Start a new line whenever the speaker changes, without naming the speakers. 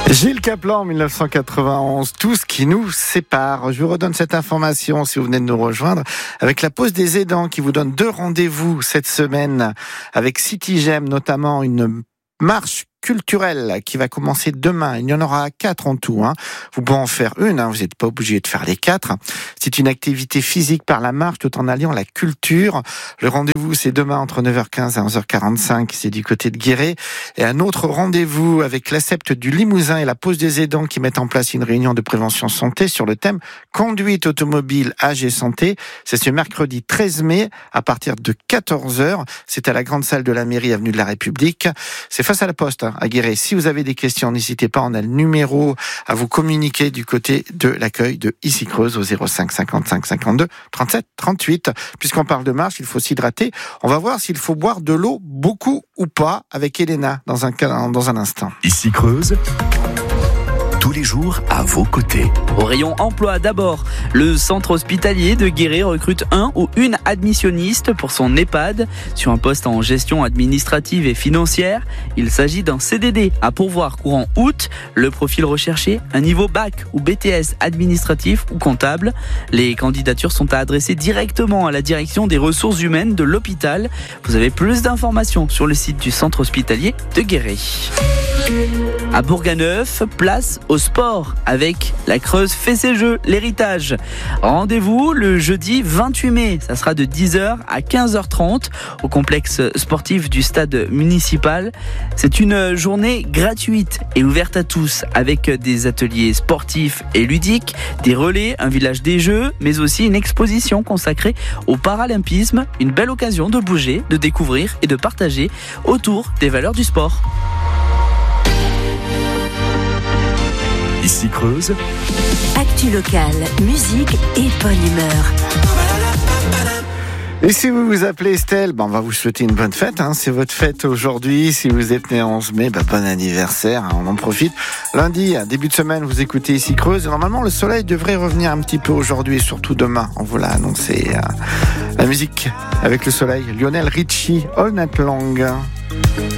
Gilles Caplan, 1991, tout ce qui nous sépare. Je vous redonne cette information si vous venez de nous rejoindre avec la pause des aidants qui vous donne 2 rendez-vous cette semaine avec CityGem, notamment une marche culturelle qui va commencer demain. Il y en aura 4 en tout. Vous pouvez en faire une, vous n'êtes pas obligé de faire les 4. C'est une activité physique par la marche tout en alliant la culture. Le rendez-vous, c'est demain entre 9h15 et 11h45. C'est du côté de Guéret. Et un autre rendez-vous avec l'ASEPT du Limousin et la pause des aidants qui mettent en place une réunion de prévention santé sur le thème conduite automobile, âge et santé. C'est ce mercredi 13 mai à partir de 14h. C'est à la grande salle de la mairie, avenue de la République. C'est face à la Poste, à Guéret. Si vous avez des questions, n'hésitez pas, on a le numéro à vous communiquer du côté de l'accueil de Ici Creuse au 05 55 52 37 38. Puisqu'on parle de marche, il faut s'hydrater. On va voir s'il faut boire de l'eau beaucoup ou pas avec Elena dans un instant.
Ici Creuse, tous les jours à vos côtés.
Au rayon emploi d'abord, le centre hospitalier de Guéret recrute un ou une admissionniste pour son EHPAD sur un poste en gestion administrative et financière. Il s'agit d'un CDD à pourvoir courant août. Le profil recherché, un niveau bac ou BTS administratif ou comptable. Les candidatures sont à adresser directement à la direction des ressources humaines de l'hôpital. Vous avez plus d'informations sur le site du centre hospitalier de Guéret. À Bourganeuf, place au sport avec la Creuse fait ses jeux, l'héritage. Rendez-vous le jeudi 28 mai, ça sera de 10h à 15h30 au complexe sportif du stade municipal. C'est une journée gratuite et ouverte à tous avec des ateliers sportifs et ludiques, des relais, un village des jeux, mais aussi une exposition consacrée au paralympisme. Une belle occasion de bouger, de découvrir et de partager autour des valeurs du sport.
Ici Creuse,
actu locale, musique et bonne humeur.
Et si vous vous appelez Estelle, on va vous souhaiter une bonne fête. C'est votre fête aujourd'hui. Si vous êtes né en 11 mai, bon anniversaire. On en profite. Lundi, début de semaine, vous écoutez Ici Creuse. Et normalement, le soleil devrait revenir un petit peu aujourd'hui et surtout demain. On vous l'a annoncé. La musique avec le soleil. Lionel Richie, All Night Long.